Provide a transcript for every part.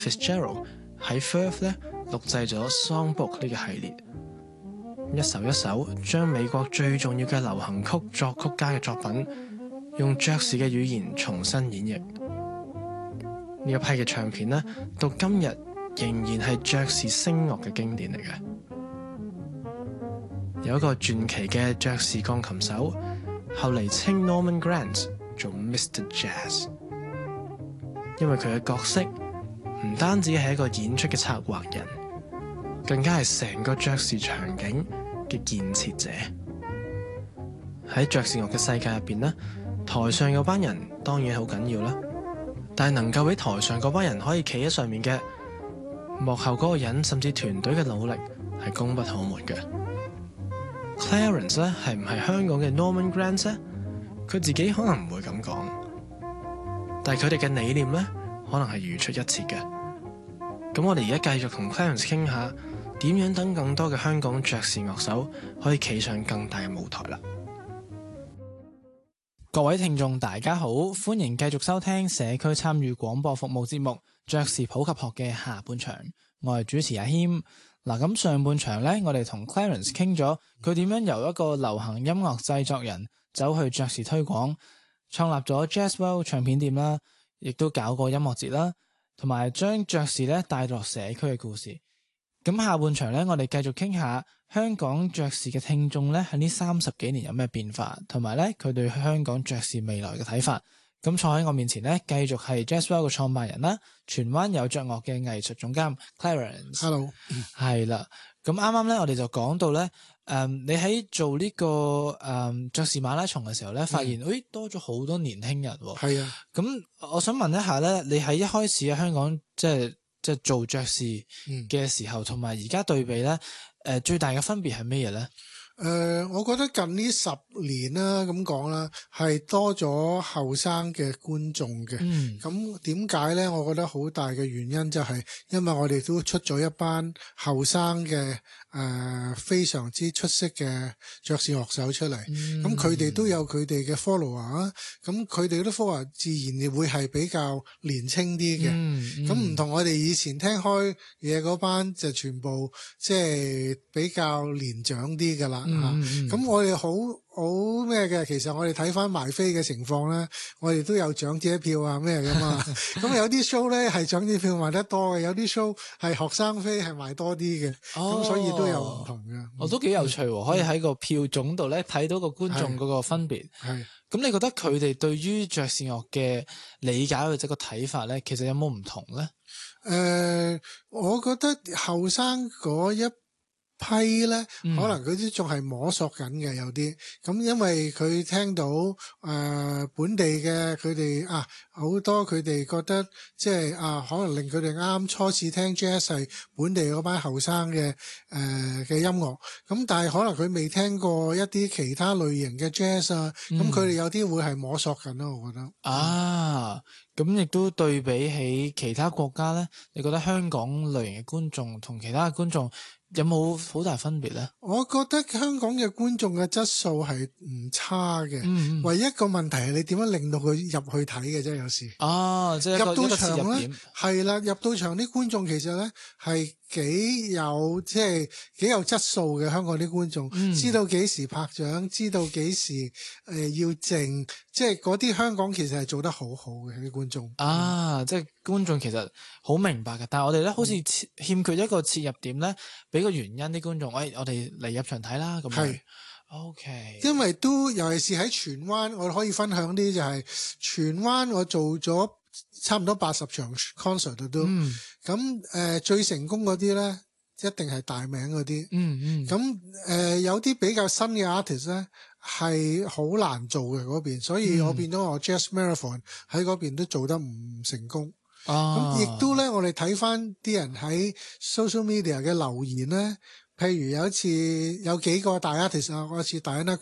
Fitzgerald 喺 Firth 咧錄製咗 Songbook 呢個系列，一首一首將美國最重要嘅流行曲作曲家嘅作品，用爵士嘅語言重新演繹。呢一批嘅唱片呢，到今日仍然係爵士聲樂嘅經典嚟嘅。有一個傳奇嘅爵士鋼琴手，後嚟稱 Norman Granz 做 Mr. Jazz， 因為佢嘅角色唔單止係一個演出嘅策劃人，更加係成個爵士場景嘅建設者。喺爵士樂嘅世界入邊呢，台上有班人當然好緊要啦，但係能夠俾台上嗰班人可以企喺上面嘅，幕後嗰個人甚至團隊嘅努力係功不可沒嘅。Clarence 咧係唔係香港嘅 Norman Granz 咧？佢自己可能唔會咁講，但係佢哋嘅理念咧，可能係如出一轍嘅。咁我哋而家繼續同 Clarence 傾下，點樣等更多嘅香港爵士樂手可以企上更大嘅舞台啦。各位聽眾大家好，歡迎繼續收聽社區參與廣播服務節目《爵士普及學》嘅下半場，我係主持阿謙。嗱，咁上半場呢，我哋同 Clarence 傾咗佢點樣由一個流行音樂製作人走去爵士推廣，創立咗 Jazzwell 唱片店啦，亦都搞過音樂節啦，同埋將爵士咧帶落社區嘅故事。咁下半場呢，我哋繼續傾下香港爵士嘅聽眾咧喺呢30幾年有咩變化，同埋咧佢對香港爵士未來嘅睇法。咁坐喺我面前咧，繼續係 Jazzwell 嘅創辦人啦，荃灣有爵樂嘅藝術總監 Clarence。 Hello， 係啦。咁啱啱咧，我哋就講到咧，你喺做呢個爵士馬拉松嘅時候咧，發現多咗好多年輕人喎。 係啊。 咁我想問一下咧，你喺一開始喺香港即係做爵士嘅時候，同埋而家對比咧，最大嘅分別係咩嘢咧？ 我覺得近呢10年啦，咁講啦，係多咗後生嘅觀眾嘅。咁點解呢？我覺得好大嘅原因就係因為我哋都出咗一班後生嘅非常之出色嘅爵士樂手出嚟。咁佢哋都有佢哋嘅 follower 啊。咁佢哋啲 follower 自然會係比較年輕啲嘅。咁唔同我哋以前聽開嘢嗰班就全部即係比較年長啲㗎啦。咁我哋好咩嘅，其實我哋睇翻賣飛嘅情況咧，我哋都有長者票啊咩噶嘛。咁有啲 show 咧係長者票賣得多嘅，有啲 show 係學生飛係賣多啲嘅。咁所以都有唔同嘅。我都幾有趣喎，可以喺個票種度咧睇到個觀眾嗰個分別。係。咁你覺得佢哋對於爵士樂嘅理解或者個睇法咧，其實有冇唔同咧？ 我覺得後生嗰一批咧，可能佢啲仲係摸索緊嘅，有啲咁，因為佢聽到本地嘅佢哋好多佢哋覺得即係可能令佢哋啱初次聽 jazz 係本地嗰班後生嘅音樂，咁但係可能佢未聽過一啲其他類型嘅 jazz 啊，咁佢哋有啲會係摸索緊咯，我覺得。咁亦都對比起其他國家咧，你覺得香港類型嘅觀眾同其他嘅觀眾有冇好大分別咧？我覺得香港嘅觀眾嘅質素係唔差嘅，唯一個問題係你點樣令到佢入去睇嘅啫，有時。即係入到場咧，係啦，入到場啲觀眾其實咧係幾有質素嘅，香港啲觀眾，知道幾時拍掌，知道幾時要靜，即係嗰啲香港其實係做得好好嘅啲觀眾。即係觀眾其實好明白嘅，但係我哋咧好似欠缺一個切入點咧，俾個原因啲觀眾，我哋嚟入場睇啦咁樣。係。OK。因為都尤其是喺荃灣，我可以分享啲就係荃灣我做咗差唔多80場 concert 都。咁最成功嗰啲咧，一定係大名嗰啲。咁有啲比較新嘅 artist 咧，係好難做嘅嗰邊，所以我變咗我 Jazz Marathon 喺嗰邊都做得唔成功。咁亦都咧，我哋睇翻啲人喺 social media 嘅留言咧，譬如有一次有幾個大 artist 有一次 Diana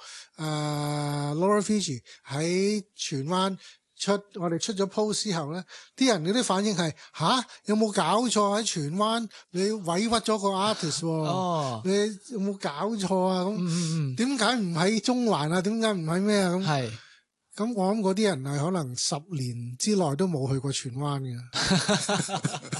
Krall、Laura Fiji 喺荃灣我哋出咗 post 之後咧，啲人嗰啲反應係有冇搞錯喺荃灣你委屈咗個 artist 喎？你有冇搞錯啊？咁點解唔喺中環啊？點解唔喺咩啊？咁咁我諗嗰啲人係可能10年之內都冇去過荃灣嘅。